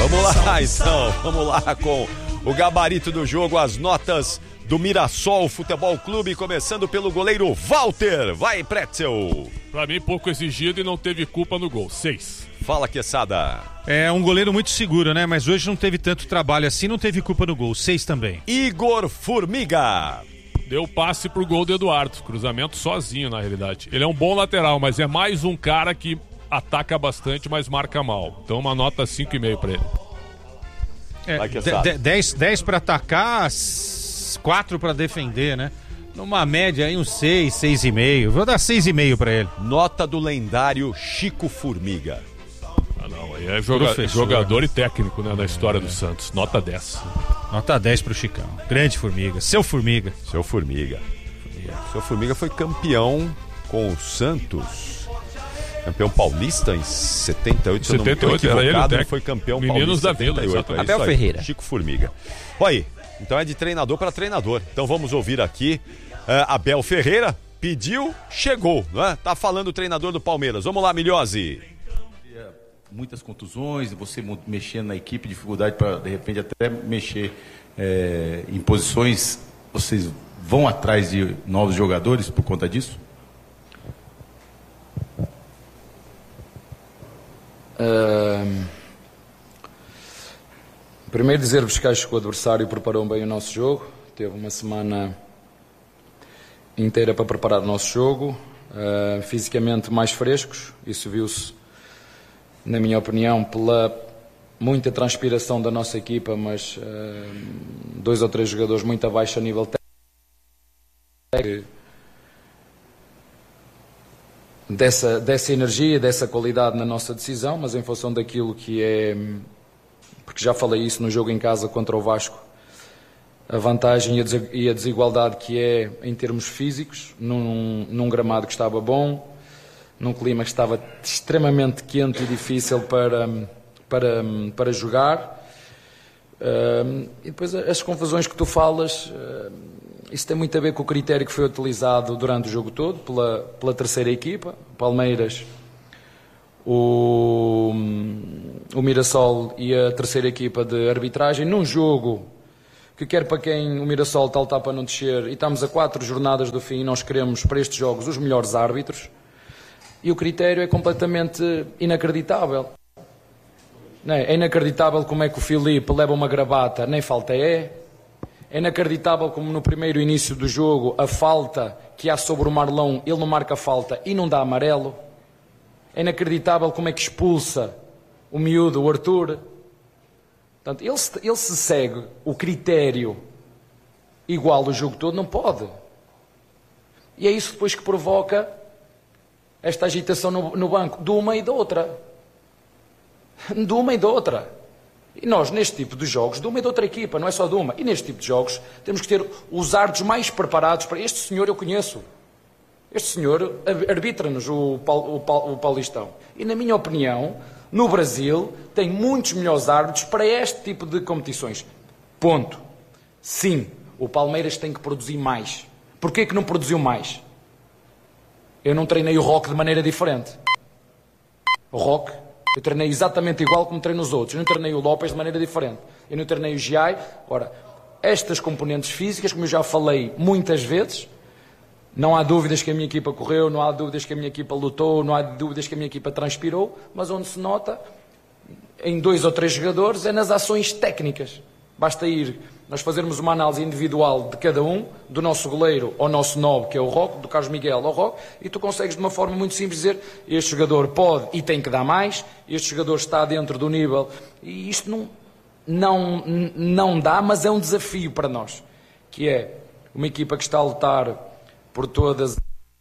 Vamos lá, então. Vamos lá com o gabarito do jogo, as notas do Mirassol Futebol Clube, começando pelo goleiro Walter. Vai, Pretzel. Pra mim, pouco exigido e não teve culpa no gol. 6. Fala, Quesada. É um goleiro muito seguro, né? Mas hoje não teve tanto trabalho assim, não teve culpa no gol. 6 também. Igor Formiga. Deu passe pro gol do Eduardo. Cruzamento sozinho, na realidade. Ele é um bom lateral, mas é mais um cara que ataca bastante, mas marca mal. Então uma nota 5,5 pra ele. 10 para atacar, 4 para defender, né? Numa média aí uns 6, 6,5. Vou dar 6,5 para ele. Nota do lendário Chico Formiga. Ah, não, aí é jogador e técnico, né, na história do Santos. Nota 10. Nota 10 pro Chicão. Grande Formiga. Seu Formiga. Seu Formiga foi campeão com o Santos. Campeão paulista em 78, se eu não me estou equivocado, ele foi campeão Meninos paulista da Vila, 78. Abel Ferreira. Chico Formiga. Olha aí, então é de treinador para treinador. Então vamos ouvir aqui Abel Ferreira, pediu, chegou, né? Tá falando o treinador do Palmeiras. Vamos lá, Milhose. Muitas contusões, você mexendo na equipe, dificuldade para, de repente, até mexer em posições. Vocês vão atrás de novos jogadores por conta disso? Primeiro dizer-vos que acho que o adversário preparou bem o nosso jogo. Teve uma semana inteira para preparar o nosso jogo, fisicamente mais frescos. Isso viu-se, na minha opinião, pela muita transpiração da nossa equipa, mas 2 ou 3 jogadores muito abaixo a nível técnico. Dessa energia, dessa qualidade na nossa decisão, mas em função daquilo que é, porque já falei isso no jogo em casa contra o Vasco, a vantagem e a desigualdade que é em termos físicos, num gramado que estava bom, num clima que estava extremamente quente e difícil para jogar, e depois as confusões que tu falas. Isso tem muito a ver com o critério que foi utilizado durante o jogo todo, pela terceira equipa, Palmeiras, o Mirassol e a terceira equipa de arbitragem, num jogo que quer para quem o Mirassol está a lutar para não descer, e estamos a 4 jornadas do fim, e nós queremos para estes jogos os melhores árbitros, e o critério é completamente inacreditável. É inacreditável como é que o Filipe leva uma gravata, nem falta é. É inacreditável como no primeiro início do jogo a falta que há sobre o Marlão, ele não marca falta e não dá amarelo. É inacreditável como é que expulsa o miúdo, o Arthur. Portanto, ele se segue o critério igual o jogo todo, não pode. E é isso depois que provoca esta agitação no banco, de uma e da outra. De uma e da outra. E nós, neste tipo de jogos, de uma e de outra equipa, não é só de uma, e neste tipo de jogos, temos que ter os árbitros mais preparados para... Este senhor eu conheço. Este senhor arbitra-nos o Paulistão. E, na minha opinião, no Brasil, tem muitos melhores árbitros para este tipo de competições. Ponto. Sim, o Palmeiras tem que produzir mais. Porquê que não produziu mais? Eu não treinei o Roque de maneira diferente. O Roque... Eu treinei exatamente igual como treino os outros. Eu não treinei o Lopes de maneira diferente. Eu não treinei o Giai. Ora, estas componentes físicas, como eu já falei muitas vezes, não há dúvidas que a minha equipa correu, não há dúvidas que a minha equipa lutou, não há dúvidas que a minha equipa transpirou, mas onde se nota, em 2 ou 3 jogadores, é nas ações técnicas. Basta ir, nós fazermos uma análise individual de cada um, do nosso goleiro ao nosso 9, que é o Roque, do Carlos Miguel ao Roque, e tu consegues de uma forma muito simples dizer, este jogador pode e tem que dar mais, este jogador está dentro do nível, e isto não dá, mas é um desafio para nós, que é uma equipa que está a lutar por todas...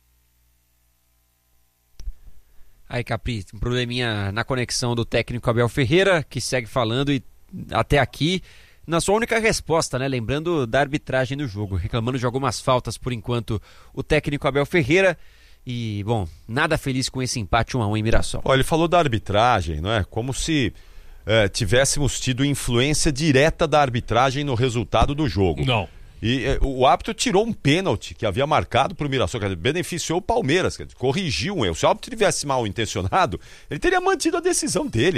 Aí, Capri, um probleminha na conexão do técnico Abel Ferreira, que segue falando e até aqui... Na sua única resposta, né? Lembrando da arbitragem do jogo, reclamando de algumas faltas por enquanto o técnico Abel Ferreira e, bom, nada feliz com esse empate 1-1 em Mirassol. Olha, ele falou da arbitragem, não é? Como se tivéssemos tido influência direta da arbitragem no resultado do jogo. Não. E o árbitro tirou um pênalti que havia marcado para o Mirassol, quer dizer, beneficiou o Palmeiras, quer dizer, corrigiu um erro. Se o árbitro tivesse mal intencionado, ele teria mantido a decisão dele.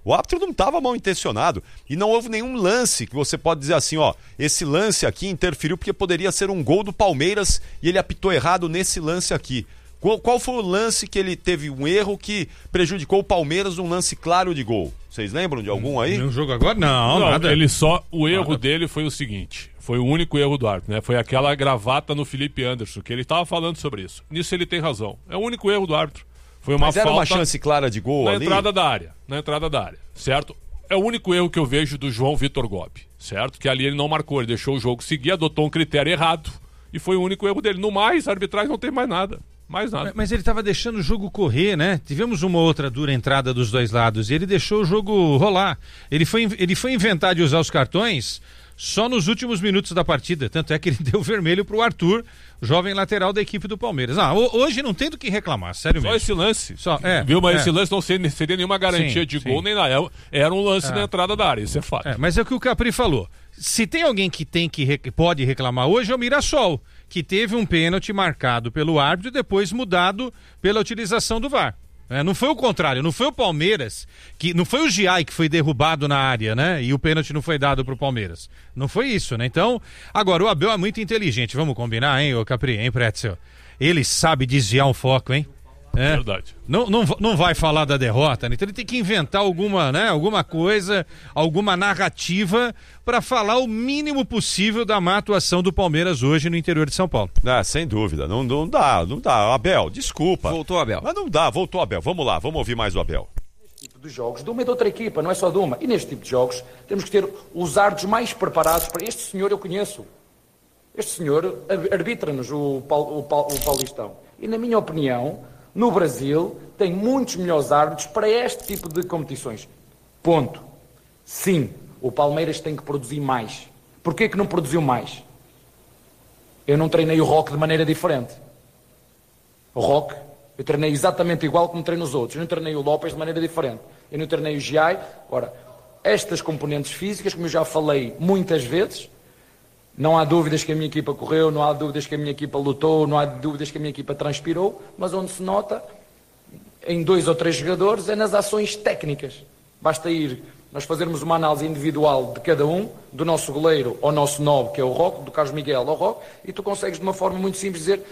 O árbitro não estava mal intencionado e não houve nenhum lance que você pode dizer assim, ó, esse lance aqui interferiu porque poderia ser um gol do Palmeiras e ele apitou errado nesse lance aqui. Qual foi o lance que ele teve um erro que prejudicou o Palmeiras num lance claro de gol? Vocês lembram de algum aí? No jogo agora? Não, nada. O erro dele foi o seguinte, foi o único erro do árbitro, né? Foi aquela gravata no Felipe Anderson, que ele estava falando sobre isso. Nisso ele tem razão. É o único erro do árbitro. Foi uma Mas era falta uma chance clara de gol na ali? entrada da área, certo? É o único erro que eu vejo do João Vitor Gobi, certo? Que ali ele não marcou, ele deixou o jogo seguir, adotou um critério errado e foi o único erro dele. No mais, a arbitragem não tem mais nada. Mais nada. Mas ele estava deixando o jogo correr, né? Tivemos uma outra dura entrada dos dois lados e ele deixou o jogo rolar. Ele foi inventar de usar os cartões só nos últimos minutos da partida. Tanto é que ele deu vermelho pro Arthur, jovem lateral da equipe do Palmeiras. Hoje não tem do que reclamar, sério mesmo. Só esse lance. Viu? Mas esse lance não seria nenhuma garantia de gol, nem nada. Era um lance na entrada da área, isso é fato. Mas é o que o Capri falou. Se tem alguém que pode reclamar hoje é o Mirassol, que teve um pênalti marcado pelo árbitro e depois mudado pela utilização do VAR. Não foi o contrário, não foi o Palmeiras, não foi o Giai que foi derrubado na área, né? E o pênalti não foi dado pro Palmeiras. Não foi isso, né? Então, agora o Abel é muito inteligente, vamos combinar, hein, ô Capri, hein, Pretzel? Ele sabe desviar um foco, hein? Verdade. Não vai falar da derrota, né? Então ele tem que inventar alguma coisa, alguma narrativa para falar o mínimo possível da má atuação do Palmeiras hoje no interior de São Paulo. Sem dúvida, não dá. Abel, desculpa. Voltou, Abel. Mas não dá, voltou, Abel. Vamos lá, vamos ouvir mais o Abel. Neste tipo de jogos, de uma e de outra equipa, não é só de uma. E neste tipo de jogos temos que ter os árbitros mais preparados para este senhor eu conheço. Este senhor arbitra-nos o Paulistão. E na minha opinião, no Brasil, tem muitos melhores árbitros para este tipo de competições. Ponto. Sim, o Palmeiras tem que produzir mais. Porquê que não produziu mais? Eu não treinei o Roque de maneira diferente. O Roque, eu treinei exatamente igual como treino os outros. Eu não treinei o Lopes de maneira diferente. Eu não treinei o Giai. Ora, estas componentes físicas, como eu já falei muitas vezes, não há dúvidas que a minha equipa correu, não há dúvidas que a minha equipa lutou, não há dúvidas que a minha equipa transpirou, mas onde se nota, em 2 ou 3 jogadores, é nas ações técnicas. Basta nós fazermos uma análise individual de cada um, do nosso goleiro ao nosso 9, que é o Roque, do Carlos Miguel ao Roque, e tu consegues de uma forma muito simples dizer